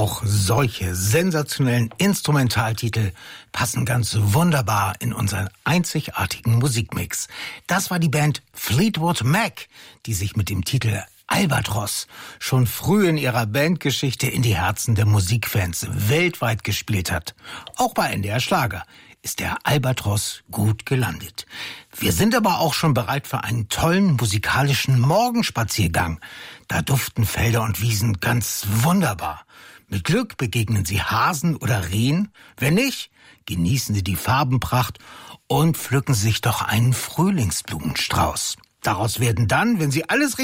Auch solche sensationellen Instrumentaltitel passen ganz wunderbar in unseren einzigartigen Musikmix. Das war die Band Fleetwood Mac, die sich mit dem Titel Albatros schon früh in ihrer Bandgeschichte in die Herzen der Musikfans weltweit gespielt hat. Auch bei NDR Schlager ist der Albatros gut gelandet. Wir sind aber auch schon bereit für einen tollen musikalischen Morgenspaziergang. Da duften Felder und Wiesen ganz wunderbar. Mit Glück begegnen Sie Hasen oder Rehen. Wenn nicht, genießen Sie die Farbenpracht und pflücken sich doch einen Frühlingsblumenstrauß. Daraus werden dann, wenn Sie alles